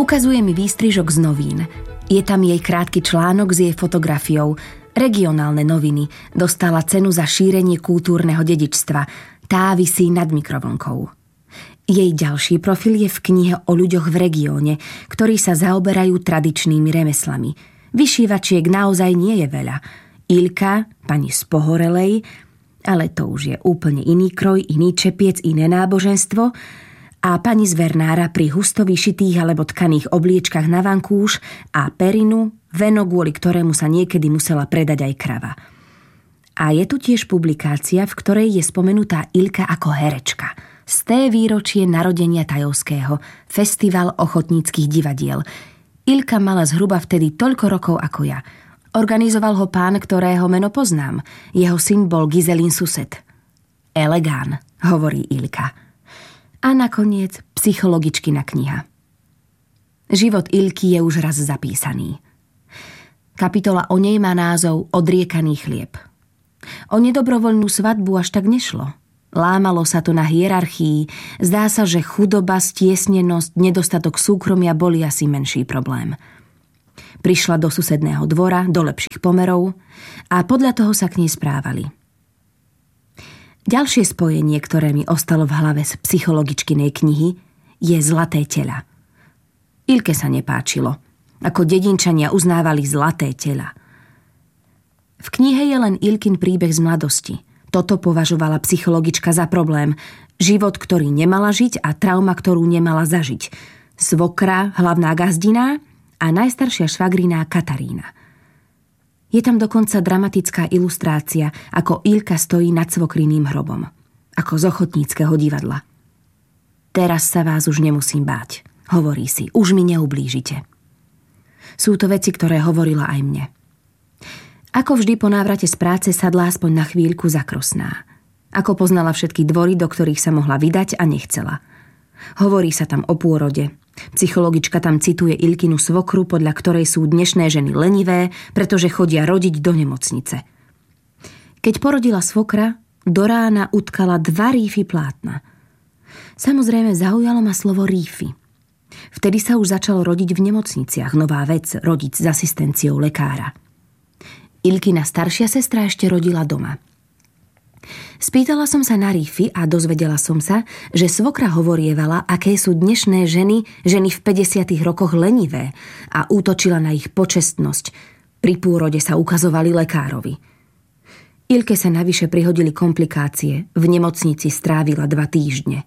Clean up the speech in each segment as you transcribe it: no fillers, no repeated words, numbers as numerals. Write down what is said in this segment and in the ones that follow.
Ukazuje mi výstrižok z novín. Je tam jej krátky článok s jej fotografiou. Regionálne noviny. Dostala cenu za šírenie kultúrneho dedičstva. Tá visí nad mikrovlnkou. Jej ďalší profil je v knihe o ľuďoch v regióne, ktorí sa zaoberajú tradičnými remeslami. Vyšívačiek naozaj nie je veľa. Ilka, pani z Pohorelej, ale to už je úplne iný kroj, iný čepiec, iné náboženstvo, a pani z Vernára pri husto vyšitých alebo tkaných obliečkach na vankúš a perinu, veno, kvôli ktorému sa niekedy musela predať aj krava. A je tu tiež publikácia, v ktorej je spomenutá Ilka ako herečka. Z té výročie narodenia Tajovského, festival ochotníckych divadiel. Ilka mala zhruba vtedy toľko rokov ako ja. Organizoval ho pán, ktorého meno poznám. Jeho syn bol Gizelin sused. Elegán, hovorí Ilka. A nakoniec psychologičkina kniha. Život Ilky je už raz zapísaný. Kapitola o nej má názov Odriekaný chlieb. O nedobrovoľnú svadbu až tak nešlo. Lámalo sa to na hierarchii. Zdá sa, že chudoba, stiesnenosť, nedostatok súkromia boli asi menší problém. Prišla do susedného dvora, do lepších pomerov a podľa toho sa k nej správali. Ďalšie spojenie, ktoré mi ostalo v hlave z psychologičkinej knihy, je zlaté tela. Ilke sa nepáčilo, ako dedinčania uznávali zlaté tela. V knihe je len Ilkin príbeh z mladosti. Toto považovala psychologička za problém. Život, ktorý nemala žiť a trauma, ktorú nemala zažiť. Svokra, hlavná gazdina a najstaršia švagriná Katarína. Je tam dokonca dramatická ilustrácia, ako Ilka stojí nad svokriným hrobom. Ako z ochotníckeho divadla. Teraz sa vás už nemusím báť, hovorí si, už mi neublížite. Sú to veci, ktoré hovorila aj mne. Ako vždy po návrate z práce sadla aspoň na chvíľku zakrosná. Ako poznala všetky dvory, do ktorých sa mohla vydať a nechcela. Hovorí sa tam o pôrode. Psychologička tam cituje Ilkinu svokru, podľa ktorej sú dnešné ženy lenivé, pretože chodia rodiť do nemocnice. Keď porodila svokra, do rána utkala 2 rífy plátna. Samozrejme zaujalo ma slovo rífy. Vtedy sa už začalo rodiť v nemocniciach, nová vec, rodiť s asistenciou lekára. Ilkina staršia sestra ešte rodila doma. Spýtala som sa na rífy a dozvedela som sa, že svokra hovorievala, aké sú dnešné ženy v 50. rokoch lenivé a útočila na ich počestnosť. Pri pôrode sa ukazovali lekárovi. Ilke sa navyše prihodili komplikácie. V nemocnici strávila 2 týždne.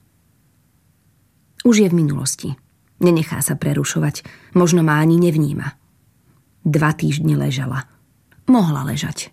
Už je v minulosti. Nenechá sa prerušovať. Možno ma ani nevníma. 2 týždne ležala. Mohla ležať.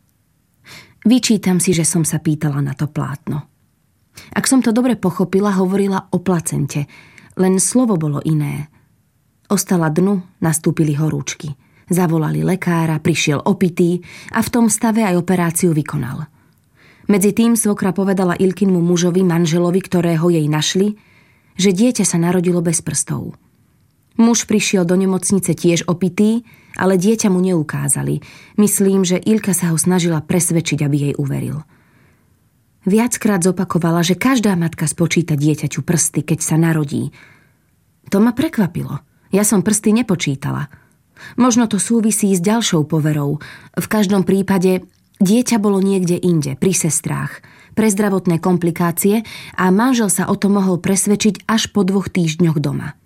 Vyčítam si, že som sa pýtala na to plátno. Ak som to dobre pochopila, hovorila o placente, len slovo bolo iné. Ostala dnu, nastúpili horúčky. Zavolali lekára, prišiel opitý a v tom stave aj operáciu vykonal. Medzi tým svokra povedala Ilkinmu mužovi, manželovi, ktorého jej našli, že dieťa sa narodilo bez prstov. Muž prišiel do nemocnice tiež opitý, ale dieťa mu neukázali. Myslím, že Ilka sa ho snažila presvedčiť, aby jej uveril. Viackrát zopakovala, že každá matka spočíta dieťaťu prsty, keď sa narodí. To ma prekvapilo. Ja som prsty nepočítala. Možno to súvisí s ďalšou poverou. V každom prípade dieťa bolo niekde inde, pri sestrách, pre zdravotné komplikácie a manžel sa o to mohol presvedčiť až po 2 týždňoch doma.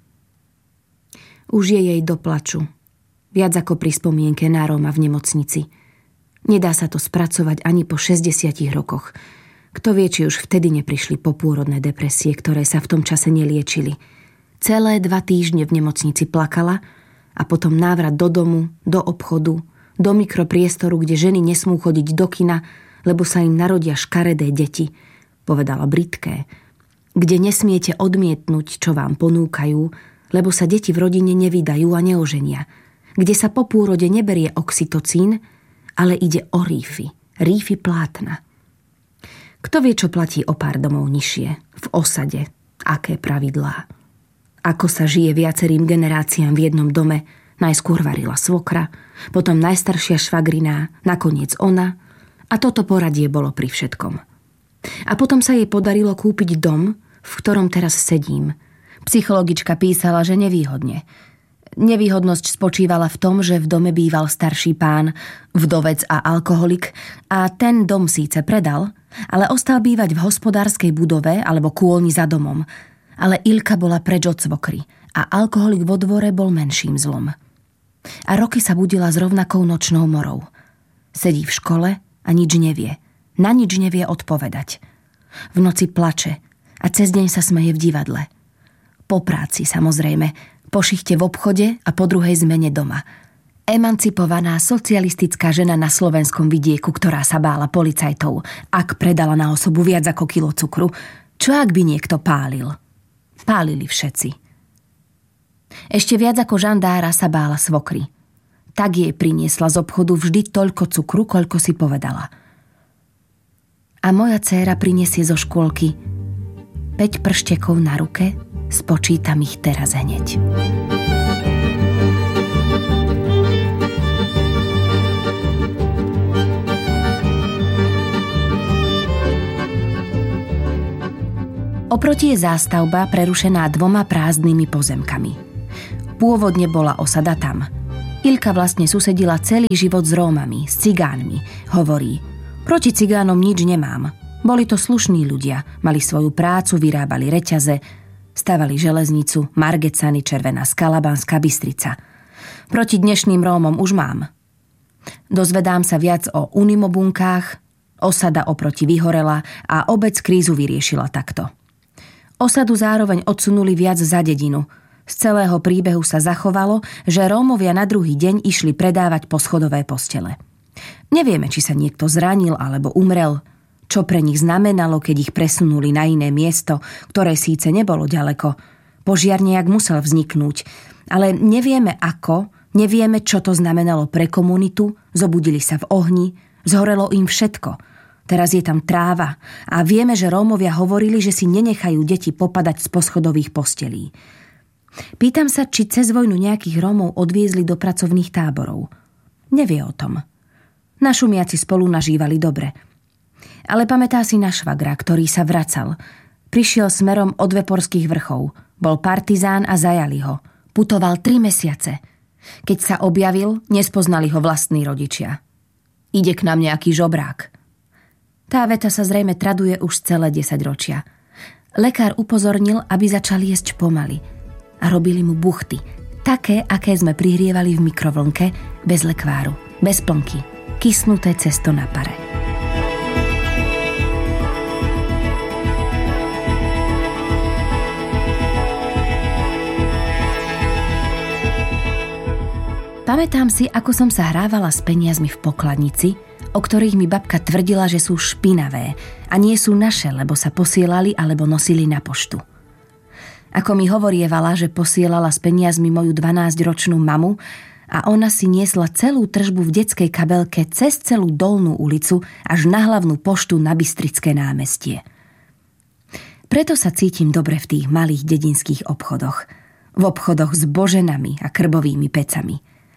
Už je jej do plaču. Viac ako pri spomienke na Róma v nemocnici. Nedá sa to spracovať ani po 60 rokoch. Kto vie, či už vtedy neprišli popôrodné depresie, ktoré sa v tom čase neliečili. Celé 2 týždne v nemocnici plakala a potom návrat do domu, do obchodu, do mikropriestoru, kde ženy nesmú chodiť do kina, lebo sa im narodia škaredé deti, povedala Britké, kde nesmiete odmietnúť, čo vám ponúkajú, lebo sa deti v rodine nevydajú a neoženia, kde sa po pôrode neberie oxytocín, ale ide o rífy plátna. Kto vie, čo platí o pár domov nižšie, v osade, aké pravidlá. Ako sa žije viacerým generáciám v jednom dome, najskôr varila svokra, potom najstaršia švagriná, nakoniec ona, a toto poradie bolo pri všetkom. A potom sa jej podarilo kúpiť dom, v ktorom teraz sedím. Psychologička písala, že nevýhodne. Nevýhodnosť spočívala v tom, že v dome býval starší pán, vdovec a alkoholik a ten dom síce predal, ale ostal bývať v hospodárskej budove alebo kôlni za domom. Ale Ilka bola preč od svokry a alkoholik vo dvore bol menším zlom. A roky sa budila s rovnakou nočnou morou. Sedí v škole a nič nevie. Na nič nevie odpovedať. V noci plače a cez deň sa smeje v divadle. Po práci, samozrejme, po šichte v obchode a po druhej zmene doma. Emancipovaná socialistická žena na slovenskom vidieku, ktorá sa bála policajtov, ak predala na osobu viac ako kilo cukru. Čo ak by niekto pálil? Pálili všetci. Ešte viac ako žandára sa bála svokry. Tak jej priniesla z obchodu vždy toľko cukru, koľko si povedala. A moja dcéra prinesie zo škôlky 5 prštekov na ruke, spočítam ich teraz hneď. Oproti je zástavba prerušená 2 prázdnymi pozemkami. Pôvodne bola osada tam. Ilka vlastne susedila celý život s Rómami, s cigánmi. Hovorí, proti cigánom nič nemám. Boli to slušní ľudia, mali svoju prácu, vyrábali reťaze, stavali železnicu, Margecany, Červená Skala, Banská Bystrica. Proti dnešným Rómom už mám. Dozvedám sa viac o unimobunkách, osada oproti vyhorela a obec krízu vyriešila takto. Osadu zároveň odsunuli viac za dedinu. Z celého príbehu sa zachovalo, že Rómovia na druhý deň išli predávať poschodové postele. Nevieme, či sa niekto zranil alebo umrel, čo pre nich znamenalo, keď ich presunuli na iné miesto, ktoré síce nebolo ďaleko. Požiar nejak musel vzniknúť, ale nevieme ako, nevieme, čo to znamenalo pre komunitu, zobudili sa v ohni, zhorelo im všetko. Teraz je tam tráva a vieme, že Rómovia hovorili, že si nenechajú deti popadať z poschodových postelí. Pýtam sa, či cez vojnu nejakých Rómov odviezli do pracovných táborov. Nevie o tom. Našumiaci spolu nažívali dobre. Ale pamätá si na švagra, ktorý sa vracal. Prišiel smerom od Veporských vrchov. Bol partizán a zajali ho. Putoval 3 mesiace. Keď sa objavil, nespoznali ho vlastní rodičia. Ide k nám nejaký žobrák. Tá veta sa zrejme traduje už celé 10 ročia. Lekár upozornil, aby začal jesť pomaly. A robili mu buchty. Také, aké sme prihrievali v mikrovlnke, bez lekváru, bez plnky. Kysnuté cesto na pare. Pamätám si, ako som sa hrávala s peniazmi v pokladnici, o ktorých mi babka tvrdila, že sú špinavé a nie sú naše, lebo sa posielali alebo nosili na poštu. Ako mi hovorievala, že posielala s peniazmi moju 12-ročnú mamu a ona si niesla celú tržbu v detskej kabelke cez celú Dolnú ulicu až na hlavnú poštu na Bystrické námestie. Preto sa cítim dobre v tých malých dedinských obchodoch. V obchodoch s boženami a krbovými pecami.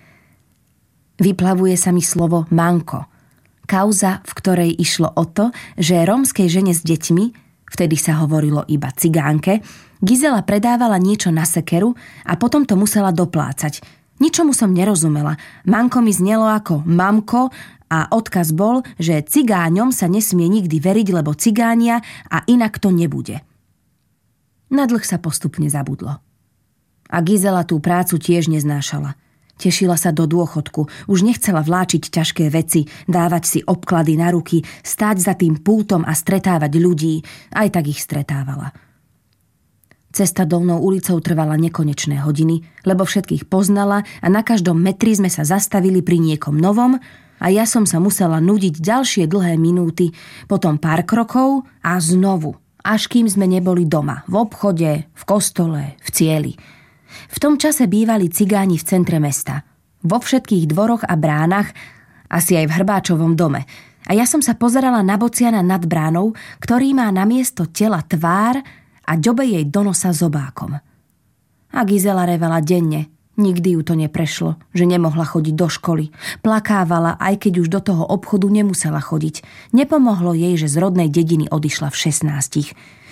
Vyplavuje sa mi slovo manko. Kauza, v ktorej išlo o to, že rómskej žene s deťmi, vtedy sa hovorilo iba cigánke, Gizela predávala niečo na sekeru a potom to musela doplácať. Ničomu som nerozumela. Manko mi znelo ako mamko a odkaz bol, že cigáňom sa nesmie nikdy veriť, lebo cigánia a inak to nebude. Na dlh sa postupne zabudlo. A Gizela tú prácu tiež neznášala. Tešila sa do dôchodku, už nechcela vláčiť ťažké veci, dávať si obklady na ruky, stáť za tým pultom a stretávať ľudí, aj tak ich stretávala. Cesta Dolnou ulicou trvala nekonečné hodiny, lebo všetkých poznala a na každom metri sme sa zastavili pri niekom novom a ja som sa musela nudiť ďalšie dlhé minúty, potom pár krokov a znovu, až kým sme neboli doma, v obchode, v kostole, v cieli. V tom čase bývali cigáni v centre mesta, vo všetkých dvoroch a bránach, asi aj v Hrbáčovom dome. A ja som sa pozerala na bociana nad bránou, ktorý má namiesto tela tvár a ďobe jej do nosa zobákom. A Gizela revala denne, nikdy ju to neprešlo, že nemohla chodiť do školy. Plakávala, aj keď už do toho obchodu nemusela chodiť. Nepomohlo jej, že z rodnej dediny odišla v 16.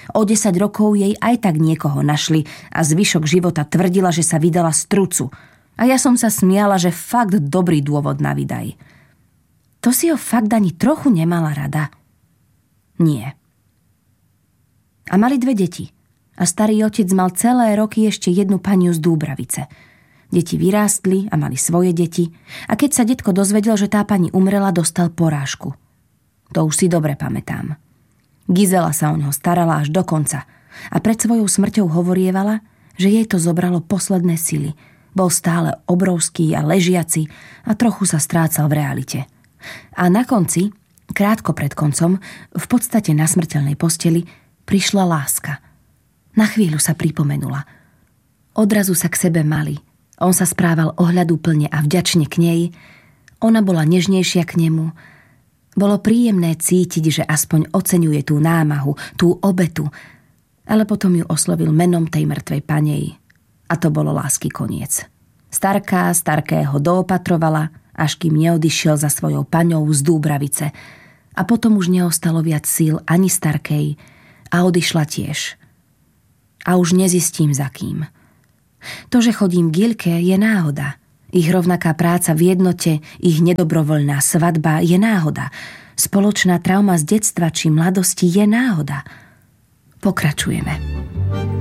O 10 rokov jej aj tak niekoho našli a zvyšok života tvrdila, že sa vydala strucu. A ja som sa smiala, že fakt dobrý dôvod na vydaj. To si ho fakt ani trochu nemala rada? Nie. A mali 2 deti. A starý otec mal celé roky ešte jednu paniu z Dúbravice. Deti vyrástli a mali svoje deti a keď sa detko dozvedel, že tá pani umrela, dostal porážku. To už si dobre pamätám. Gizela sa o ňoho starala až do konca a pred svojou smrťou hovorievala, že jej to zobralo posledné sily. Bol stále obrovský a ležiaci a trochu sa strácal v realite. A na konci, krátko pred koncom, v podstate na smrteľnej posteli, prišla láska. Na chvíľu sa pripomenula. Odrazu sa k sebe mali. On sa správal ohľaduplne a vďačne k nej. Ona bola nežnejšia k nemu. Bolo príjemné cítiť, že aspoň oceňuje tú námahu, tú obetu. Ale potom ju oslovil menom tej mŕtvej panej. A to bolo lásky koniec. Starká starkého doopatrovala, až kým neodišiel za svojou paňou z Dúbravice. A potom už neostalo viac síl ani starkej a odišla tiež. A už nezistím za kým. To, že chodím k Ilke, je náhoda. Ich rovnaká práca v jednote, ich nedobrovoľná svadba je náhoda. Spoločná trauma z detstva či mladosti je náhoda. Pokračujeme.